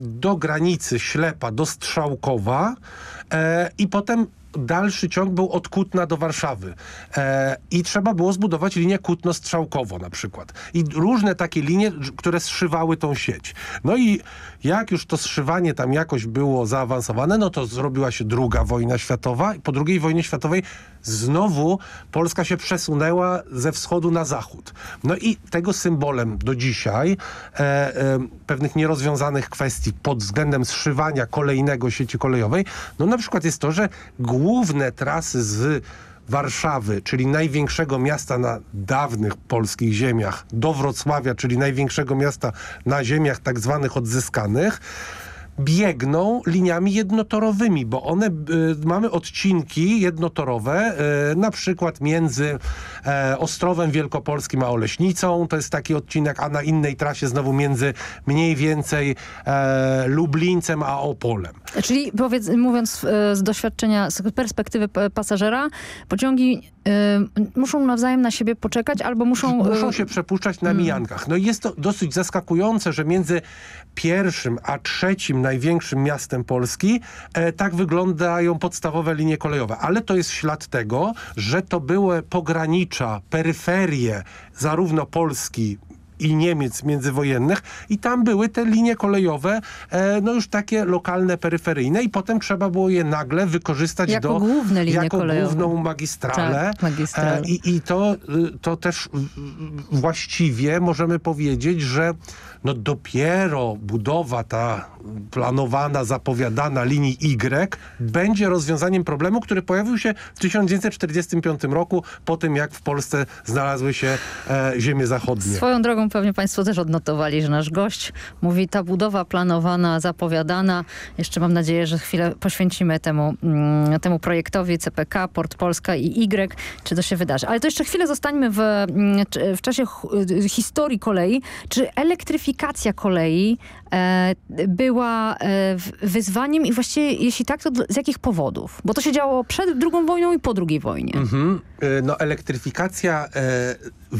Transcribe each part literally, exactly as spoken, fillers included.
do granicy Ślepa, do Strzałkowa e, i potem dalszy ciąg był od Kutna do Warszawy. E, I trzeba było zbudować linię Kutno-Strzałkowo na przykład. I różne takie linie, które zszywały tą sieć. No i jak już to zszywanie tam jakoś było zaawansowane, no to zrobiła się druga wojna światowa. I po drugiej wojnie światowej znowu Polska się przesunęła ze wschodu na zachód. No i tego symbolem do dzisiaj e, e, pewnych nierozwiązanych kwestii pod względem zszywania kolejnego sieci kolejowej, no na przykład jest to, że główne trasy z Warszawy, czyli największego miasta na dawnych polskich ziemiach, do Wrocławia, czyli największego miasta na ziemiach tak zwanych odzyskanych, biegną liniami jednotorowymi, bo one, y, mamy odcinki jednotorowe, y, na przykład między e, Ostrowem Wielkopolskim a Oleśnicą, to jest taki odcinek, a na innej trasie znowu między mniej więcej e, Lublińcem a Opolem. Czyli powiedz, mówiąc e, z doświadczenia, z perspektywy p- pasażera, pociągi e, muszą nawzajem na siebie poczekać albo muszą... Muszą e, się przepuszczać na mijankach. No i jest to dosyć zaskakujące, że między pierwszym a trzecim największym miastem Polski e, tak wyglądają podstawowe linie kolejowe. Ale to jest ślad tego, że to były pogranicza, peryferie zarówno Polski i Niemiec międzywojennych i tam były te linie kolejowe, e, no już takie lokalne, peryferyjne i potem trzeba było je nagle wykorzystać Jako do, główne linie jako kolejowe. główną magistralę. Tak, magistralę. E, i, I to, y, to też y, właściwie możemy powiedzieć, że no dopiero budowa ta planowana, zapowiadana linii Y będzie rozwiązaniem problemu, który pojawił się w tysiąc dziewięćset czterdziestym piątym roku, po tym jak w Polsce znalazły się e, ziemie zachodnie. Swoją drogą pewnie państwo też odnotowali, że nasz gość mówi, ta budowa planowana, zapowiadana. Jeszcze mam nadzieję, że chwilę poświęcimy temu, mm, temu projektowi C P K, Port Polska i Y, czy to się wydarzy. Ale to jeszcze chwilę zostańmy w, w czasie ch- historii kolei. Czy elektryfikacja kolei e, była e, wyzwaniem i właściwie jeśli tak, to z jakich powodów? Bo to się działo przed drugą wojną i po drugiej wojnie. Mhm. No elektryfikacja e,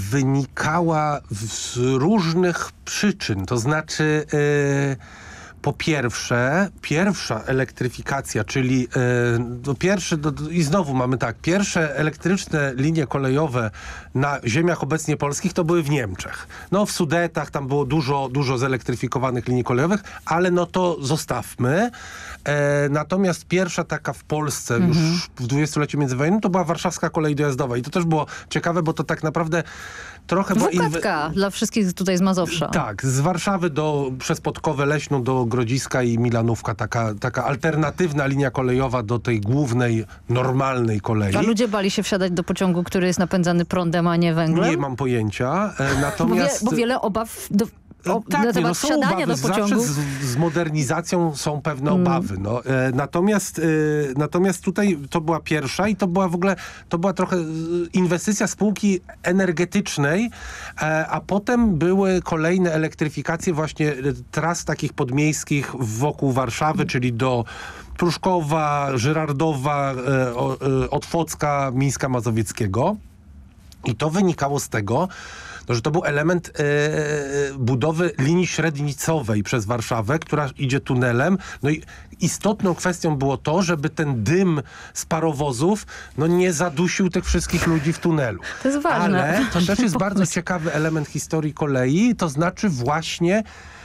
wynikała z różnych przyczyn. To znaczy e, po pierwsze, pierwsza elektryfikacja, czyli e, no pierwsze, do, i znowu mamy tak, pierwsze elektryczne linie kolejowe na ziemiach obecnie polskich to były w Niemczech. No w Sudetach tam było dużo, dużo zelektryfikowanych linii kolejowych, ale no to zostawmy. E, natomiast pierwsza taka w Polsce mhm. już w dwudziestoleciu międzywojennym to była warszawska kolej dojazdowa i to też było ciekawe, bo to tak naprawdę trochę... Wukatka inwe... dla wszystkich tutaj z Mazowsza. Tak, z Warszawy do, przez Podkowę Leśną do Grodziska i Milanówka, taka, taka alternatywna linia kolejowa do tej głównej, normalnej kolei. A ludzie bali się wsiadać do pociągu, który jest napędzany prądem, a nie węglem? Nie mam pojęcia, e, natomiast... Bo, wie, bo wiele obaw... Do... O, tak, na nie, no temat są wsiadania obawy. do pociągu. Zawsze z, z modernizacją są pewne obawy. No. E, natomiast, e, natomiast tutaj to była pierwsza i to była w ogóle, to była trochę inwestycja spółki energetycznej, e, a potem były kolejne elektryfikacje właśnie tras takich podmiejskich wokół Warszawy, czyli do Pruszkowa, Żyrardowa, e, o, e, Otwocka, Mińska Mazowieckiego. I to wynikało z tego, no, że to był element e, budowy linii średnicowej przez Warszawę, która idzie tunelem. No i istotną kwestią było to, żeby ten dym z parowozów no, nie zadusił tych wszystkich ludzi w tunelu. To jest ważne. Ale to też jest bardzo ciekawy element historii kolei, to znaczy właśnie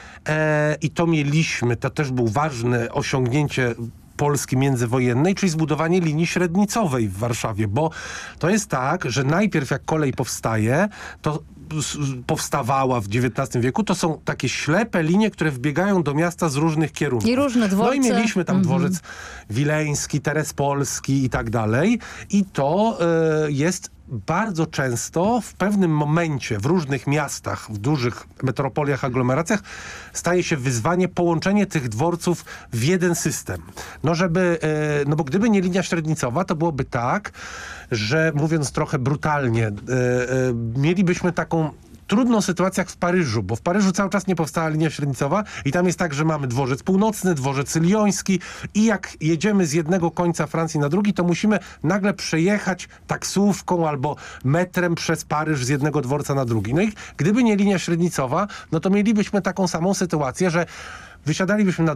e, i to mieliśmy, to też był ważne osiągnięcie Polski międzywojennej, czyli zbudowanie linii średnicowej w Warszawie, bo to jest tak, że najpierw jak kolej powstaje, to powstawała w dziewiętnastym wieku, to są takie ślepe linie, które wbiegają do miasta z różnych kierunków. I różne dworce. No i mieliśmy tam mm-hmm. dworzec wileński, Terespolski i tak dalej. I to y, jest bardzo często w pewnym momencie w różnych miastach, w dużych metropoliach, aglomeracjach staje się wyzwanie połączenie tych dworców w jeden system. No żeby, y, no bo gdyby nie linia średnicowa, to byłoby tak, że mówiąc trochę brutalnie, y, y, mielibyśmy taką trudną sytuację jak w Paryżu, bo w Paryżu cały czas nie powstała linia średnicowa i tam jest tak, że mamy dworzec północny, dworzec lyoński i jak jedziemy z jednego końca Francji na drugi, to musimy nagle przejechać taksówką albo metrem przez Paryż z jednego dworca na drugi. No i gdyby nie linia średnicowa, no to mielibyśmy taką samą sytuację, że wysiadalibyśmy na